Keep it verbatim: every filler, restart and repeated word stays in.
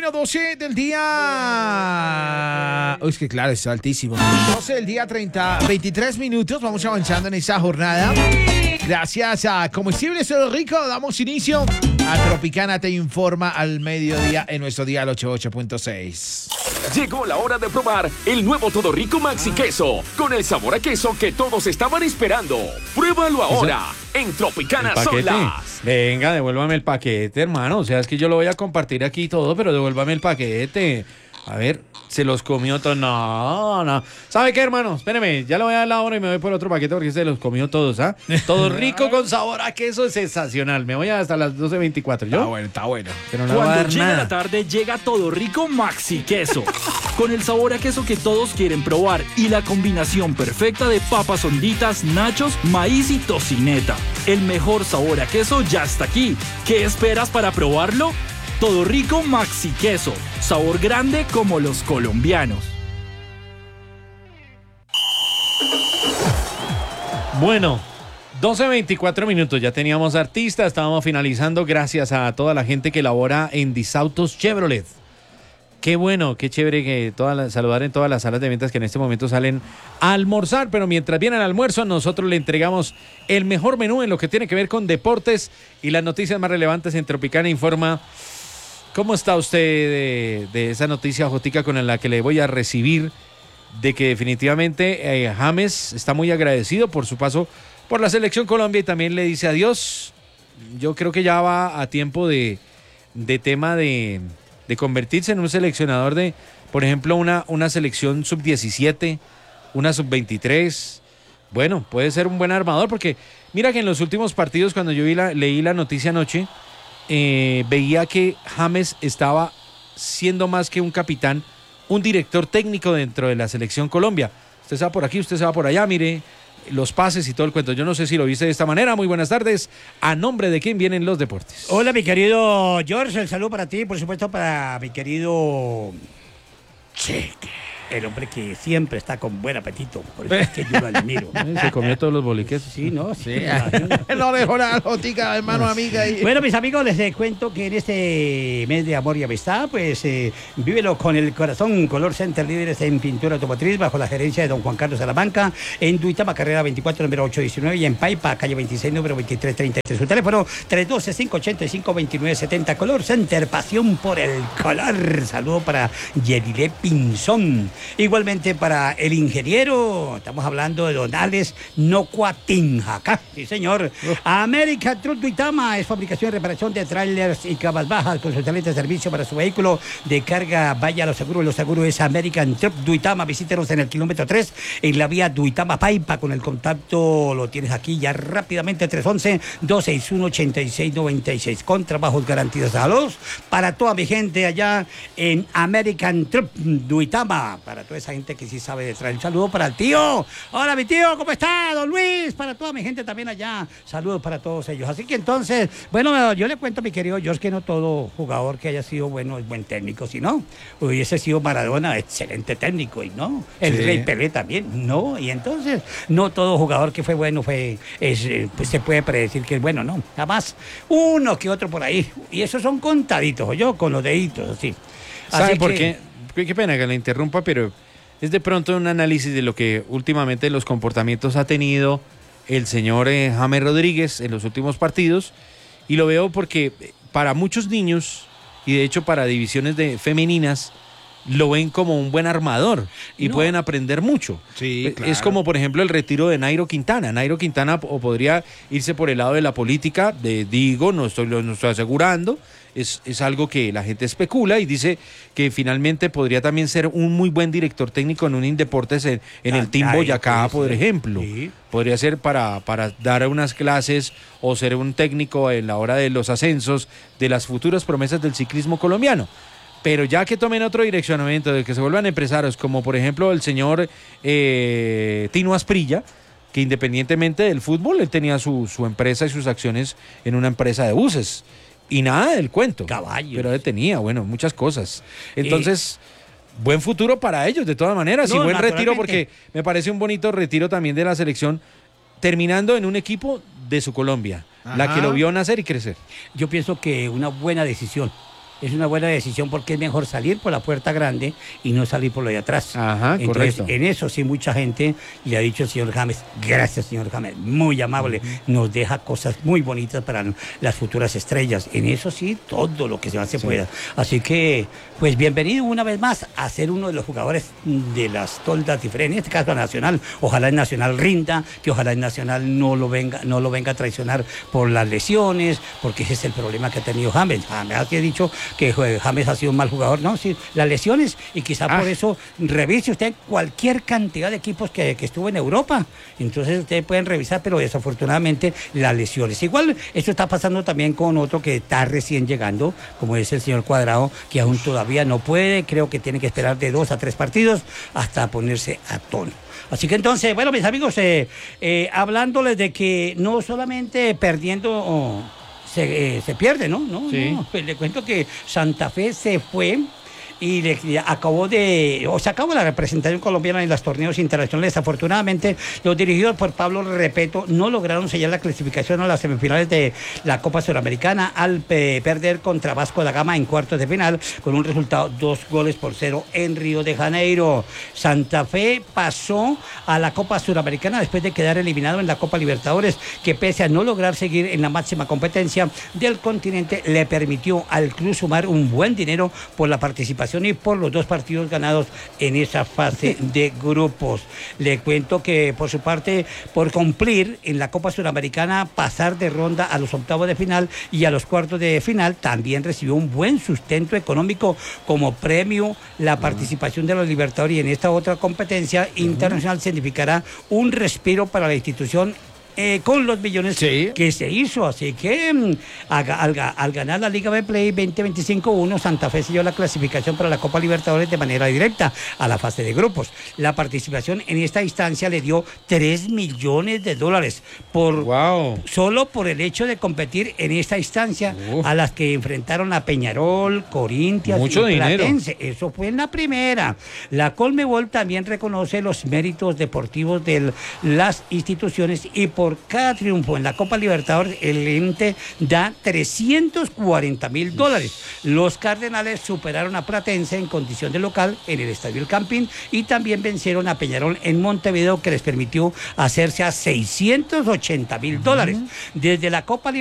bueno, doce del día. Uy, es que claro, está altísimo. doce del día, treinta, veintitrés minutos. Vamos avanzando en esta jornada. Gracias a Comestibles Todo Rico, damos inicio a Tropicana Te Informa al mediodía en nuestro día al ochenta y ocho punto seis. Llegó la hora de probar el nuevo Todo Rico Maxi Queso, con el sabor a queso que todos estaban esperando. Pruébalo ahora en Tropicana Solas. Venga, devuélvame el paquete, hermano. O sea, es que yo lo voy a compartir aquí todo, pero devuélvame el paquete. A ver, se los comió todos. No, no. ¿Sabe qué, hermano? Espéreme, ya le voy a dar la hora y me voy por otro paquete porque se los comió todos, ¿ah? ¿eh? Todo rico con sabor a queso, es sensacional. Me voy hasta las doce veinticuatro. ¿Yo? Está bueno, está bueno. Pero no Cuando va a dar llega nada. la tarde, llega Todo Rico Maxi Queso. Con el sabor a queso que todos quieren probar y la combinación perfecta de papas honditas, nachos, maíz y tocineta. El mejor sabor a queso ya está aquí. ¿Qué esperas para probarlo? Todo Rico Maxi Queso. Sabor grande como los colombianos. Bueno, doce veinticuatro minutos, ya teníamos artistas, estábamos finalizando gracias a toda la gente que labora en Disautos Chevrolet. Qué bueno, qué chévere que todas las, saludar en todas las salas de ventas que en este momento salen a almorzar, pero mientras vienen al almuerzo nosotros le entregamos el mejor menú en lo que tiene que ver con deportes y las noticias más relevantes en Tropicana Informa. ¿Cómo está usted de, de esa noticia, Jotica, con la que le voy a recibir? De que definitivamente eh, James está muy agradecido por su paso por la Selección Colombia y también le dice adiós. Yo creo que ya va a tiempo de, de tema de, de convertirse en un seleccionador de, por ejemplo, una, una selección sub diecisiete, una sub veintitrés. Bueno, puede ser un buen armador porque mira que en los últimos partidos, cuando yo vi la, leí la noticia anoche, eh, veía que James estaba siendo más que un capitán, un director técnico dentro de la Selección Colombia. Usted se va por aquí, usted se va por allá, mire los pases y todo el cuento. Yo no sé si lo viste de esta manera. Muy buenas tardes. ¿A nombre de quién vienen los deportes? Hola, mi querido George. El saludo para ti, por supuesto, para mi querido Cheque, el hombre que siempre está con buen apetito. Por eso es que yo lo admiro. Se comió todos los boliques. Sí, ¿no? Sí. No dejó la Jotica, hermano, amiga. Y... Bueno, mis amigos, les cuento que en este mes de amor y amistad, pues, eh, vívelo con el corazón. Color Center, líderes en pintura automotriz, bajo la gerencia de don Juan Carlos Salamanca, en Duitama, carrera veinticuatro, número ocho diecinueve, y en Paipa, calle veintiséis, número veintitrés treinta y tres. Su teléfono, tres uno dos, cinco ocho cinco, dos nueve siete cero. Color Center, pasión por el color. Saludo para Yerilé Pinzón. Igualmente para el ingeniero, estamos hablando de don Alex Nocuatinjacá, sí señor. Uh. American Truck Duitama es fabricación y reparación de trailers y camas bajas con su excelente servicio para su vehículo de carga. Vaya a los seguros, los seguros es American Truck Duitama. Visítenos en el kilómetro tres en la vía Duitama Paipa. Con el contacto lo tienes aquí ya rápidamente, tres once, dos seis uno, ochenta y seis noventa y seis, con trabajos garantizados para toda mi gente allá en American Truck Duitama. Para toda esa gente que sí sabe de traer. Un saludo para el tío. Hola, mi tío, ¿cómo está, don Luis? Para toda mi gente también allá. Saludos para todos ellos. Así que entonces, bueno, yo le cuento a mi querido George que no todo jugador que haya sido bueno es buen técnico, si no, hubiese sido Maradona excelente técnico, y no. El sí. Rey Pelé también, no. Y entonces, no todo jugador que fue bueno fue, es, pues se puede predecir que es bueno, no. Jamás uno que otro por ahí. Y esos son contaditos, yo con los deditos, así. ¿Sabe así por que, qué? Qué pena que la interrumpa, pero es de pronto un análisis de lo que últimamente los comportamientos ha tenido el señor eh, James Rodríguez en los últimos partidos, y lo veo porque para muchos niños y de hecho para divisiones de femeninas lo ven como un buen armador y no. pueden aprender mucho. Sí, claro. Es como por ejemplo el retiro de Nairo Quintana. Nairo Quintana o podría irse por el lado de la política, de, digo, no estoy, no estoy asegurando, es, es algo que la gente especula y dice que finalmente podría también ser un muy buen director técnico en un Indeportes en, en ah, el Team Boyacá, por ser. ejemplo. Sí. Podría ser para, para dar unas clases o ser un técnico en la hora de los ascensos de las futuras promesas del ciclismo colombiano. Pero ya que tomen otro direccionamiento, de que se vuelvan empresarios, como por ejemplo el señor eh, Tino Asprilla, que independientemente del fútbol, él tenía su, su empresa y sus acciones en una empresa de buses. Y nada del cuento. Caballos. Pero él tenía, bueno, muchas cosas. Entonces, eh, buen futuro para ellos, de todas maneras. No, y buen retiro, porque me parece un bonito retiro también de la selección, terminando en un equipo de su Colombia, Ajá. la que lo vio nacer y crecer. Yo pienso que una buena decisión. es una buena decisión porque es mejor salir por la puerta grande y no salir por lo de atrás. Ajá, Entonces, correcto. en eso sí mucha gente le ha dicho al señor James, gracias señor James, muy amable, uh-huh. nos deja cosas muy bonitas para las futuras estrellas. En eso sí, todo lo que se hace sí. pueda. Así que, pues bienvenido una vez más a ser uno de los jugadores de las toldas diferentes, en este caso a Nacional. Ojalá el Nacional rinda, que ojalá el Nacional no lo venga, no lo venga a traicionar por las lesiones, porque ese es el problema que ha tenido James. James ha dicho que James ha sido un mal jugador, no, sí, las lesiones, y quizá ah. por eso revise usted cualquier cantidad de equipos que, que estuvo en Europa. Entonces ustedes pueden revisar, pero desafortunadamente las lesiones. Igual esto está pasando también con otro que está recién llegando, como es el señor Cuadrado, que aún todavía no puede, creo que tiene que esperar de dos a tres partidos hasta ponerse a tono. Así que entonces, bueno, mis amigos, eh, eh, hablándoles de que no solamente perdiendo oh, se, eh, se pierde, ¿no? ¿No? Sí. no pues le cuento que Santa Fe se fue y le, le acabó de, o se acabó la representación colombiana en los torneos internacionales. Afortunadamente, los dirigidos por Pablo Repeto no lograron sellar la clasificación a las semifinales de la Copa Suramericana al eh, perder contra Vasco da Gama en cuartos de final con un resultado dos goles por cero en Río de Janeiro. Santa Fe pasó a la Copa Suramericana después de quedar eliminado en la Copa Libertadores, que pese a no lograr seguir en la máxima competencia del continente, le permitió al club sumar un buen dinero por la participación y por los dos partidos ganados en esa fase de grupos. Le cuento que por su parte, por cumplir en la Copa Suramericana, pasar de ronda a los octavos de final y a los cuartos de final, también recibió un buen sustento económico como premio. La participación de los Libertadores y en esta otra competencia internacional significará un respiro para la institución Eh, con los millones sí. que se hizo. Así que mm, al, al, al ganar la Liga Betplay veinte veinticinco uno, Santa Fe selló la clasificación para la Copa Libertadores de manera directa a la fase de grupos. La participación en esta instancia le dio tres millones de dólares por wow. solo por el hecho de competir en esta instancia, uh. a las que enfrentaron a Peñarol, Corinthians Mucho y dinero. Platense. Eso fue en la primera. La Conmebol también reconoce los méritos deportivos de las instituciones y por cada triunfo en la Copa Libertadores el ente da trescientos cuarenta mil dólares. Los Cardenales superaron a Platense en condición de local en el Estadio El Campín y también vencieron a Peñarol en Montevideo, que les permitió hacerse a seiscientos ochenta mil dólares. Desde la Copa Libertadores